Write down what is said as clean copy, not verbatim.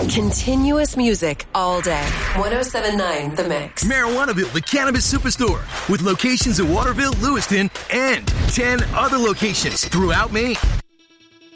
Continuous music all day. 107.9 The Mix. Marijuanaville, the cannabis superstore, with locations in Waterville, Lewiston, and 10 other locations throughout Maine.